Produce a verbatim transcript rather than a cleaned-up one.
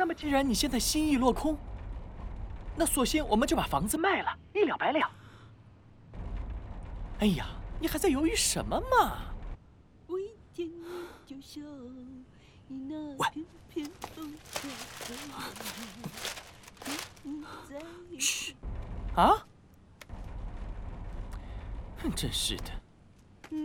那么既然你现在心意落空，那索性我们就把房子卖了，一了百了。哎呀，你还在犹豫什么嘛？ 喂， 嘘，啊！真是的。